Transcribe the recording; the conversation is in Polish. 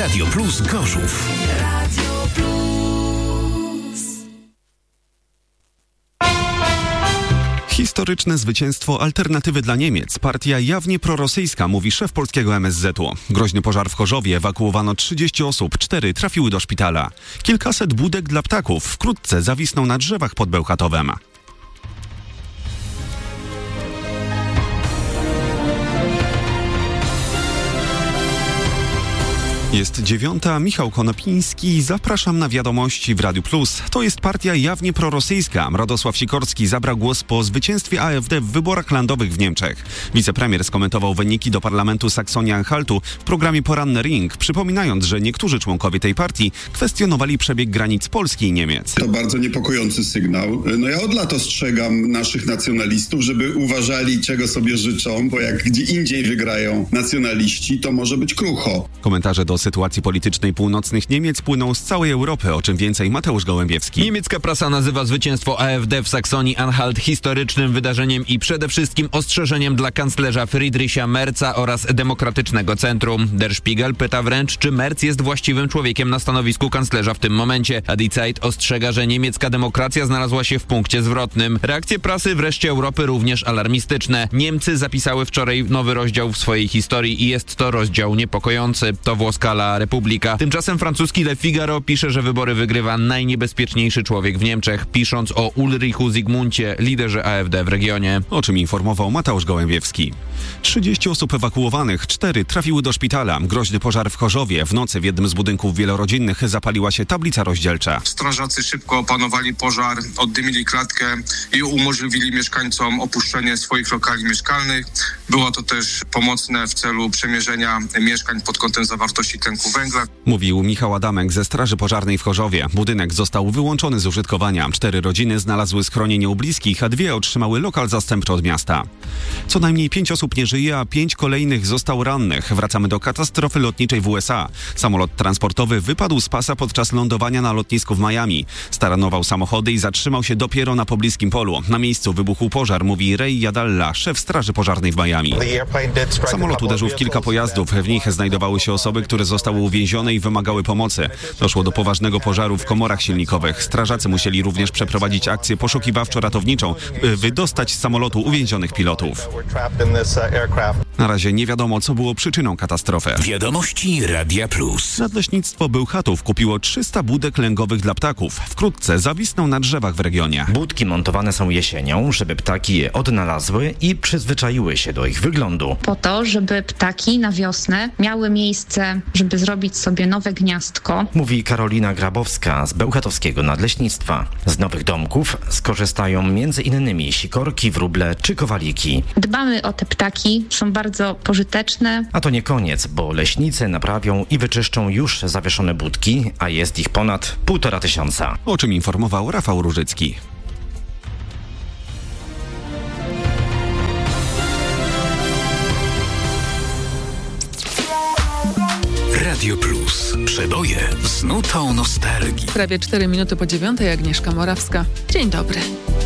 Radio Plus Gorzów. Radio Plus. Historyczne zwycięstwo Alternatywy dla Niemiec. Partia jawnie prorosyjska, mówi szef polskiego MSZ-u. Groźny pożar w Chorzowie, ewakuowano 30 osób, 4 trafiły do szpitala. Kilkaset budek dla ptaków wkrótce zawisną na drzewach pod Bełchatowem. Jest 9:00, Michał Konopiński, zapraszam na wiadomości w Radiu Plus. To jest partia jawnie prorosyjska. Radosław Sikorski zabrał głos po zwycięstwie AfD w wyborach landowych w Niemczech. Wicepremier skomentował wyniki do parlamentu Saksonia-Anhaltu w programie Poranny Ring, przypominając, że niektórzy członkowie tej partii kwestionowali przebieg granic Polski i Niemiec. To bardzo niepokojący sygnał. Ja od lat ostrzegam naszych nacjonalistów, żeby uważali, czego sobie życzą, bo jak gdzie indziej wygrają nacjonaliści, to może być krucho. Komentarze do sytuacji politycznej północnych Niemiec płyną z całej Europy. O czym więcej Mateusz Gołębiewski. Niemiecka prasa nazywa zwycięstwo AfD w Saksonii-Anhalt historycznym wydarzeniem i przede wszystkim ostrzeżeniem dla kanclerza Friedricha Merza oraz Demokratycznego Centrum. Der Spiegel pyta wręcz, czy Merz jest właściwym człowiekiem na stanowisku kanclerza w tym momencie. A Die Zeit ostrzega, że niemiecka demokracja znalazła się w punkcie zwrotnym. Reakcje prasy wreszcie Europy również alarmistyczne. Niemcy zapisały wczoraj nowy rozdział w swojej historii i jest to rozdział niepokojący. To włoska La Repubblica. Tymczasem francuski Le Figaro pisze, że wybory wygrywa najniebezpieczniejszy człowiek w Niemczech, pisząc o Ulrichu Zygmuncie, liderze AfD w regionie. O czym informował Mateusz Gołębiewski. 30 osób ewakuowanych, 4 trafiły do szpitala. Groźny pożar w Chorzowie. W nocy w jednym z budynków wielorodzinnych zapaliła się tablica rozdzielcza. Strażacy szybko opanowali pożar, oddymili klatkę i umożliwili mieszkańcom opuszczenie swoich lokali mieszkalnych. Było to też pomocne w celu przemierzenia mieszkań pod kątem zawartości tlenku węgla. Mówił Michał Adamek ze Straży Pożarnej w Chorzowie. Budynek został wyłączony z użytkowania. 4 rodziny znalazły schronienie u bliskich, a 2 otrzymały lokal zastępczy od miasta. Co najmniej 5 osób nie żyje, a 5 kolejnych zostało rannych. Wracamy do katastrofy lotniczej w USA. Samolot transportowy wypadł z pasa podczas lądowania na lotnisku w Miami. Staranował samochody i zatrzymał się dopiero na pobliskim polu. Na miejscu wybuchł pożar, mówi Ray Yadalla, szef Straży Pożarnej w Miami. Samolot uderzył w kilka pojazdów. W nich znajdowały się osoby, które zostały uwięzione i wymagały pomocy. Doszło do poważnego pożaru w komorach silnikowych. Strażacy musieli również przeprowadzić akcję poszukiwawczo-ratowniczą, by wydostać z samolotu uwięzionych pilotów. Na razie nie wiadomo, co było przyczyną katastrofy. Wiadomości Radia Plus. Nadleśnictwo Bełchatów kupiło 300 budek lęgowych dla ptaków. Wkrótce zawisną na drzewach w regionie. Budki montowane są jesienią, żeby ptaki je odnalazły i przyzwyczaiły się do ich wyglądu. Po to, żeby ptaki na wiosnę miały miejsce, żeby zrobić sobie nowe gniazdko. Mówi Karolina Grabowska z Bełchatowskiego Nadleśnictwa. Z nowych domków skorzystają m.in. sikorki, wróble czy kowaliki. Dbamy o te ptaki, są bardzo pożyteczne. A to nie koniec, bo leśnicy naprawią i wyczyszczą już zawieszone budki, a jest ich ponad 1500. O czym informował Rafał Różycki. Radio Plus. Przeboje z nutą nostalgii. Prawie 4 minuty po 9:00, Agnieszka Morawska. Dzień dobry.